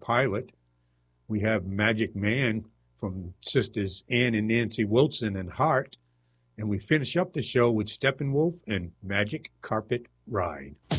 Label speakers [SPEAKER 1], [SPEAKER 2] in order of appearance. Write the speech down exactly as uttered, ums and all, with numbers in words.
[SPEAKER 1] pilot. We have Magic Man from sisters Ann and Nancy Wilson and Heart. And we finish up the show with Steppenwolf and Magic Carpet Ride.